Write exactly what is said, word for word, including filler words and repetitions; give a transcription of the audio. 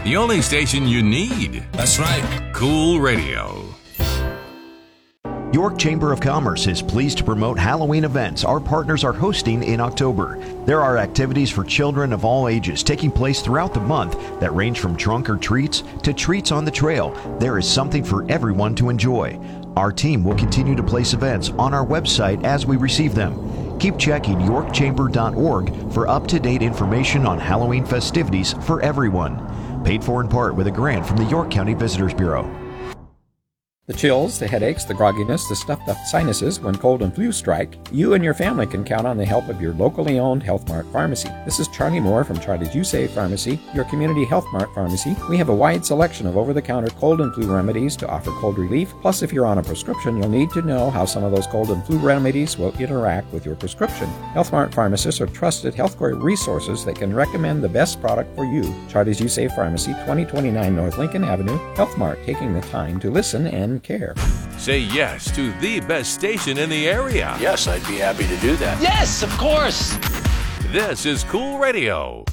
The only station you need. That's right. Cool Radio. York Chamber of Commerce is pleased to promote Halloween events our partners are hosting in October. There are activities for children of all ages taking place throughout the month that range from trunk or treats to treats on the trail. There is something for everyone to enjoy. Our team will continue to place events on our website as we receive them. Keep checking york chamber dot org for up-to-date information on Halloween festivities for everyone. Paid for in part with a grant from the York County Visitors Bureau. The chills, the headaches, the grogginess, the stuffed up sinuses when cold and flu strike, you and your family can count on the help of your locally owned Health Mart Pharmacy. This is Charlie Moore from Charlie's You Save Pharmacy, your community Health Mart Pharmacy. We have a wide selection of over-the-counter cold and flu remedies to offer cold relief. Plus, if you're on a prescription, you'll need to know how some of those cold and flu remedies will interact with your prescription. Health Mart pharmacists are trusted healthcare resources that can recommend the best product for you. Charlie's You Save Pharmacy, twenty twenty-nine North Lincoln Avenue. Health Mart, taking the time to listen and care. Say yes to the best station in the area. Yes, I'd be happy to do that. Yes, of course. This is Cool Radio.